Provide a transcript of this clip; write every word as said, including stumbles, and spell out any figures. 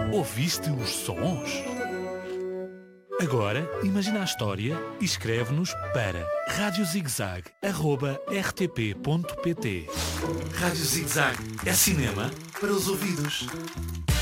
Ouviste os sons? Agora, imagina a história e escreve-nos para rádio zigzag arroba r t p ponto p t. Rádio Zigzag é cinema para os ouvidos.